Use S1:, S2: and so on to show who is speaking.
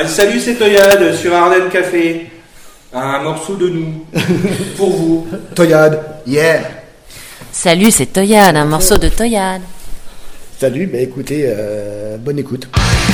S1: Ah, salut, c'est Toyade sur Ardennes Café. Un morceau de nous. Pour vous.
S2: Toyade, yeah.
S3: Salut, c'est Toyade, un morceau de Toyade.
S2: Salut, écoutez, bonne écoute.